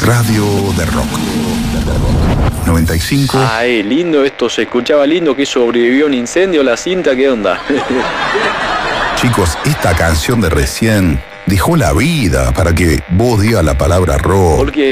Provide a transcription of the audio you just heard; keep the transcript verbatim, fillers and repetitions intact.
Radio de Rock. noventa y cinco. Ay, lindo esto, se escuchaba lindo. Que sobrevivió a un incendio la cinta, ¿qué onda? Chicos, esta canción de recién dejó la vida para que vos digas la palabra rock. Porque